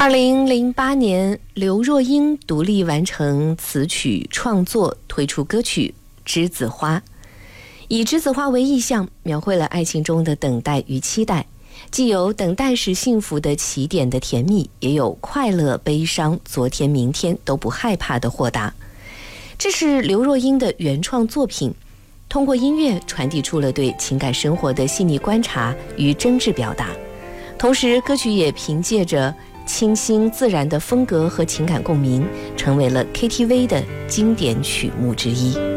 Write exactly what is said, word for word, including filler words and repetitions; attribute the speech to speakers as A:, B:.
A: 二零零八年，刘若英独立完成词曲创作，推出歌曲《栀子花》，以栀子花为意象，描绘了爱情中的等待与期待，既有等待是幸福的起点的甜蜜，也有快乐、悲伤、昨天、明天都不害怕的豁达。这是刘若英的原创作品，通过音乐传递出了对情感生活的细腻观察与真挚表达。同时，歌曲也凭借着清新自然的风格和情感共鸣，成为了 K T V 的经典曲目之一。